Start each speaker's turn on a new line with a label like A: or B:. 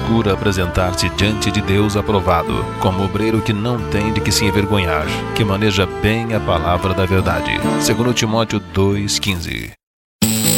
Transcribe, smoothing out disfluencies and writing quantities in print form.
A: procura apresentar-se diante de Deus aprovado, como obreiro que não tem de que se envergonhar, que maneja bem a palavra da verdade. 2 Timóteo 2,15.